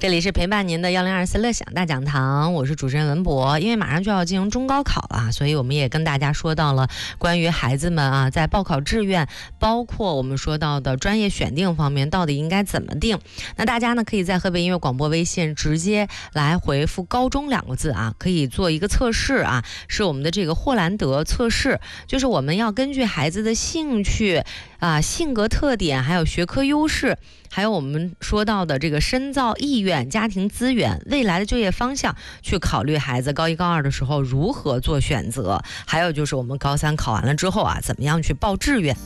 这里是陪伴您的1024乐享大讲堂，我是主持人文博。因为马上就要进行中高考了，所以我们也跟大家说到了关于孩子们啊，在报考志愿，包括我们说到的专业选定方面，到底应该怎么定？那大家呢，可以在河北音乐广播微信直接来回复"高中"2个字啊，可以做一个测试啊，是我们的这个霍兰德测试，就是我们要根据孩子的兴趣啊、性格特点，还有学科优势，还有我们说到的这个深造意愿、家庭资源、未来的就业方向，去考虑孩子高1、高2的时候如何做选择，还有就是我们高3考完了之后啊，怎么样去报志愿。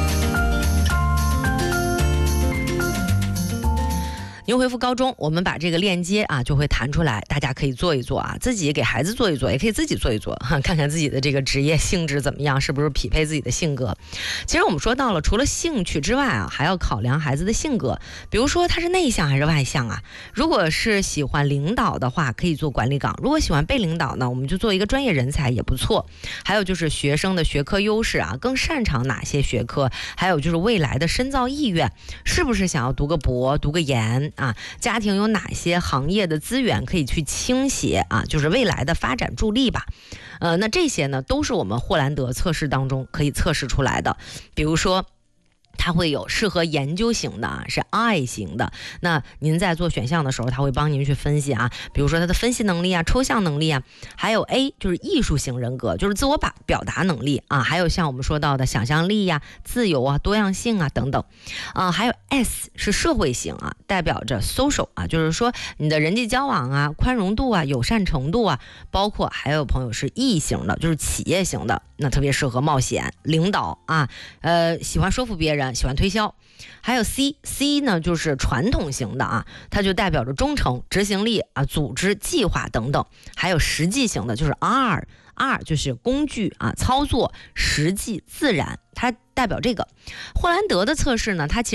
您回复"高中"，我们把这个链接啊就会弹出来，大家可以做一做啊，自己给孩子做一做，也可以自己做一做，看看自己的这个职业性质怎么样，是不是匹配自己的性格。其实我们说到了，除了兴趣之外啊，还要考量孩子的性格，比如说他是内向还是外向啊。如果是喜欢领导的话，可以做管理岗；如果喜欢被领导呢，我们就做一个专业人才也不错。还有就是学生的学科优势啊，更擅长哪些学科？还有就是未来的深造意愿，是不是想要读个博、读个研？啊，家庭有哪些行业的资源可以去倾斜啊？就是未来的发展助力吧。那这些呢，都是我们霍兰德测试当中可以测试出来的。比如说，它会有适合研究型的啊，是 I 型的。那您在做选项的时候，它会帮您去分析啊，比如说它的分析能力啊、抽象能力啊，还有 A 就是艺术型人格，就是自我表达能力啊，还有像我们说到的想象力呀、自由啊、多样性啊等等啊，还有 S 是社会型啊，代表着 social 啊，就是说你的人际交往啊、宽容度啊、友善程度啊，包括还有朋友是 E 型的，就是企业型的，那特别适合冒险、领导啊，喜欢说服别人。喜欢推销。还有 C 呢，就是传统型的啊，它就代表着忠诚、执行力啊、组织、计划等等。还有实际型的，就是 R 就是工具啊、操作、实际、自然，它代表这个。霍兰德的测试呢，它其实